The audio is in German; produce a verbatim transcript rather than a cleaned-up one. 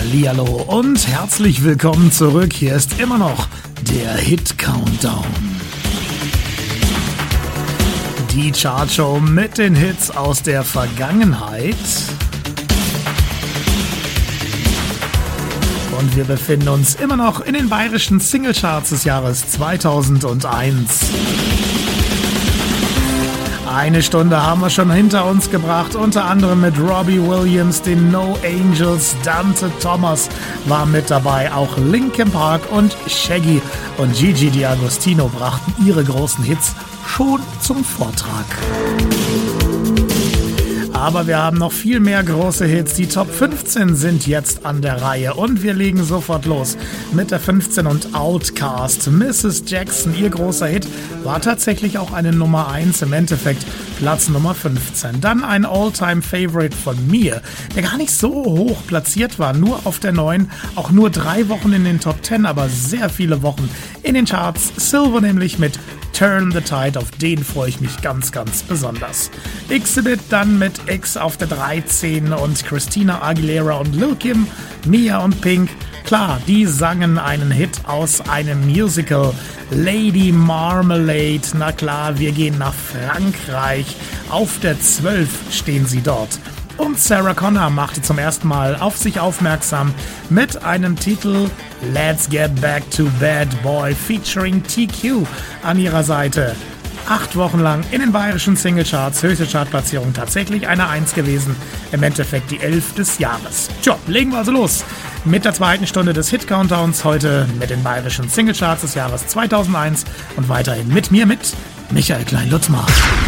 Hallihallo und herzlich willkommen zurück. Hier ist immer noch der Hit Countdown. Die Chartshow mit den Hits aus der Vergangenheit. Und wir befinden uns immer noch in den bayerischen Singlecharts des Jahres zweitausendeins. Eine Stunde haben wir schon hinter uns gebracht, unter anderem mit Robbie Williams, den No Angels, Dante Thomas war mit dabei, auch Linkin Park und Shaggy und Gigi D'Agostino brachten ihre großen Hits schon zum Vortrag. Aber wir haben noch viel mehr große Hits. Die Top fünfzehn sind jetzt an der Reihe und wir legen sofort los mit der fünfzehn und Outkast. Misses Jackson, ihr großer Hit, war tatsächlich auch eine Nummer eins, im Endeffekt Platz Nummer fünfzehn. Dann ein All-Time-Favorite von mir, der gar nicht so hoch platziert war, nur auf der neun, auch nur drei Wochen in den Top zehn, aber sehr viele Wochen in den Charts. Silver nämlich mit Turn the Tide, auf den freue ich mich ganz, ganz besonders. Exhibit dann mit X auf der dreizehn und Christina Aguilera und Lil Kim, Mia und Pink. Klar, die sangen einen Hit aus einem Musical, Lady Marmalade. Na klar, wir gehen nach Frankreich. Auf der zwölf stehen sie dort. Und Sarah Connor machte zum ersten Mal auf sich aufmerksam mit einem Titel Let's Get Back to Bad Boy featuring T Q an ihrer Seite. Acht Wochen lang in den bayerischen Singlecharts, höchste Chartplatzierung tatsächlich eine eins gewesen, im Endeffekt die elf des Jahres. Tja, legen wir also los mit der zweiten Stunde des Hit-Countdowns, heute mit den bayerischen Singlecharts des Jahres zweitausendeins und weiterhin mit mir, mit Michael Klein-Lutzmar.